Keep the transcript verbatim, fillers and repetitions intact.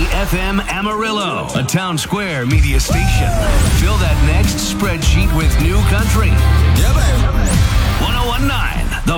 F M Amarillo, a Town Square media station. Fill that next spreadsheet with new country.